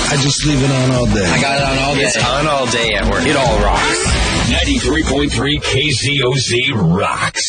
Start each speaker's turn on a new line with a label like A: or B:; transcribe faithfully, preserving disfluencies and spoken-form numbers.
A: I just leave it on all day.
B: I got it on all day.
C: It's on all day at work. It all rocks.
D: ninety-three point three K Z O Z rocks.